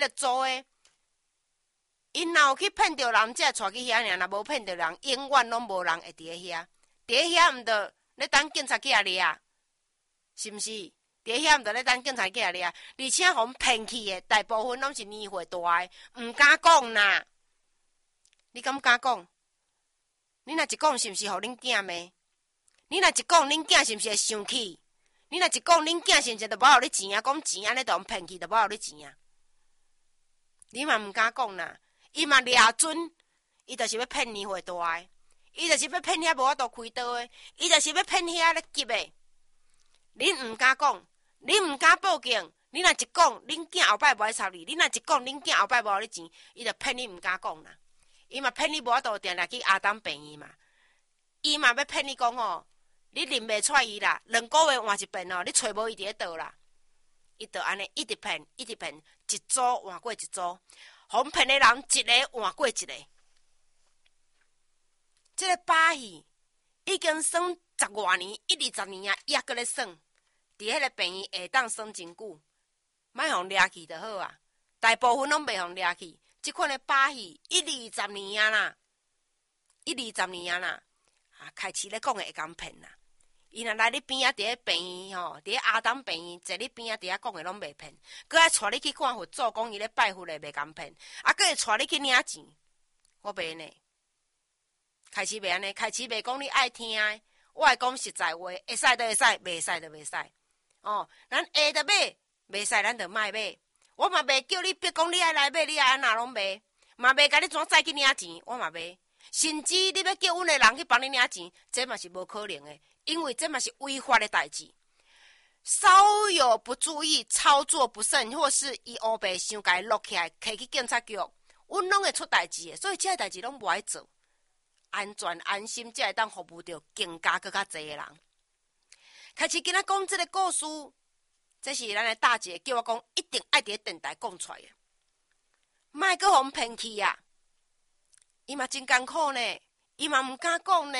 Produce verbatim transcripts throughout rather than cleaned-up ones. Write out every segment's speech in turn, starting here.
得做诶。因若有去骗着人，才会带去遐尔；若无骗着人，永远拢无人会伫咧遐。伫咧遐毋着咧等警察去啊抓，是毋是？伫咧遐毋着咧等警察去啊抓，而且互骗去诶，大部分拢是年岁大诶，毋敢讲啦。你敢敢讲？你若一讲，是毋是互恁囝骂？你若一讲，恁囝是毋是会生气？你若一讲，恁囝是毋是就无互你钱啊？讲钱安尼就互骗去，就无互你钱啊？你嘛毋敢讲啦。伊嘛掠准，伊就是要骗年岁大诶，伊就是要骗遐无法度开刀诶，伊就是要骗遐咧急诶。恁毋敢讲，恁毋敢报警，你若一讲，恁囝后摆无爱插你；你若一讲，恁囝后摆无互你钱，伊就骗你毋敢讲啦。伊嘛骗你无法度定定去阿当病院嘛，伊嘛要骗你讲哦，你认袂出伊啦，两个月换一遍哦，你找无伊伫咧倒啦，伊就安尼一直骗，一直骗，一组换过一组。互骗的人一个换过一个，这个把戏已经算十外年、一二十年啊，抑搁咧算，伫迄个病院下当算真久，莫互掠去就好啊。大部分拢袂互掠去，即款的把戏一二十年啊啦，一二十年啊啦，啊，开始咧讲的会敢骗啦。伊若来你边仔伫咧病院吼，伫咧阿当病院坐你边仔伫遐讲的拢袂骗，搁爱带你去看佛祖，讲伊咧拜佛的袂敢骗，啊，搁会带你去领钱，我袂呢。开始袂安尼，开始袂讲你爱听的，我会讲实在话，会使就会使，袂使就袂使。哦，咱下着买，袂使咱就卖买。我嘛袂叫你逼讲你爱来买，你爱安那拢卖，嘛袂甲你怎再去领钱，我嘛袂。甚至你要叫阮的人去帮你领钱，这嘛是无可能的。因为这嘛是违法的代志，稍有不注意、操作不慎，或是伊乌白伤改落起来，摕去警察局，阮拢会出代志的。所以这个代志拢无爱做，安全安心，才会当服务到更加更较侪的人。开始今仔讲这个故事，这是咱的大姐叫我讲，一定爱伫电台讲出来的，莫搁互骗去啊！伊嘛真艰苦呢，伊嘛毋敢讲呢。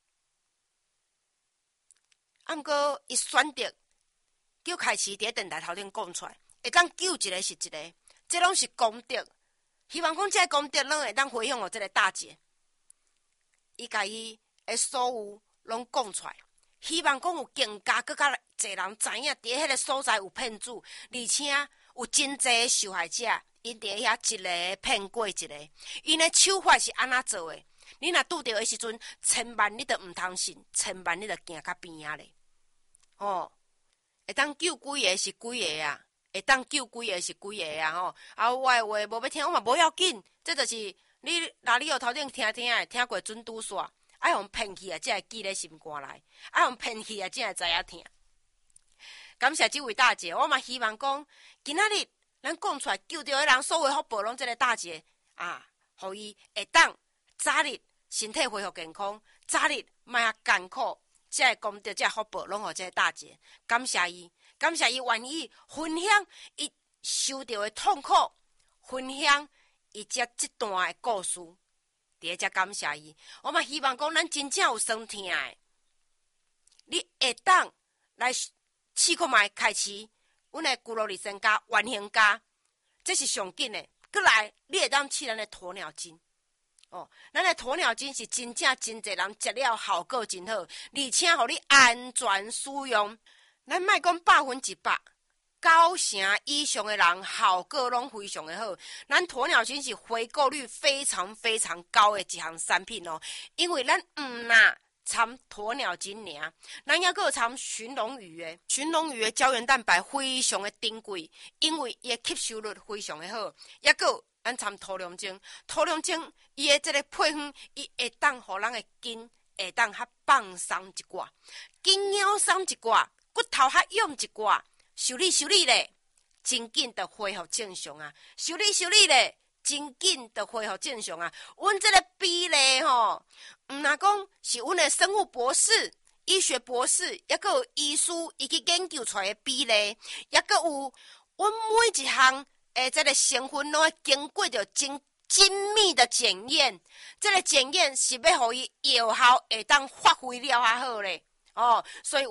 啊，毋过伊选择叫开始伫咧电台头顶讲出来，会当救一个是一个，这拢是功德。希望讲这个功德拢会当回向予这个大姐，伊家伊的所有拢讲出来，希望讲有更加更加侪人知影，伫迄个所在有骗子，而且有真侪受害者，因伫遐一个骗过一个，因的手法是安怎做的？你若拄着的时阵，千万你着毋通信，千万你着行较边仔咧。哦，会当救几个是几个啊？会当救几个是几个啊？吼！啊，我的话无要听，我嘛无要紧。这就是你拿你后头顶听听的，听过准拄煞，爱互骗去啊，才会记咧心肝内；爱互骗去啊，才会知影听。感谢这位大姐，我嘛希望讲，今仔日咱讲出来救着的人，所有福报拢这个大姐啊，互伊会当早日身体恢复健康，早日莫遐艰苦，这个功德、这个福报拢互这个大姐。感谢伊，感谢伊愿意分享伊受到的痛苦，分享伊这这段的故事，伫咧遮感谢伊。我嘛希望讲，咱真正有酸痛的，你会当来试看卖开始，阮的古罗里生家、原型家，这是上紧的。过来，你会当试咱的鸵鸟精。哦，咱的鸵鸟精是真正真侪人食了效果真好，而且互你安全使用。咱莫讲百分之百，九成以上的人效果拢非常的好。咱鸵鸟精是回购率非常非常高的一项产品哦，因为咱毋呐掺鸵鸟精尔，咱还阁有掺寻龙鱼的，寻龙鱼的胶原蛋白非常的珍贵，因为伊的吸收率非常的好，还阁有咱掺涂龙精，涂龙精伊的这个配方，伊会当互咱的筋会当较放松一寡，筋腰松一寡，骨头较用一寡，修理修理咧，真紧就恢复正常啊！修理修理咧，真紧就恢复正常啊！阮这个比例吼，毋若讲是阮的生物博士、医学博士，也阁有医师伊去研究出来的比例，也阁有阮每一项诶，这个成分拢会经过着真精密的检验。这个检验是要互伊药效会当发挥了较好咧。哦，所以阮有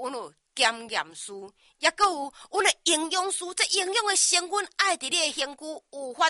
检验师，也阁有阮的营养师，这营养的成分爱伫你的身躯有法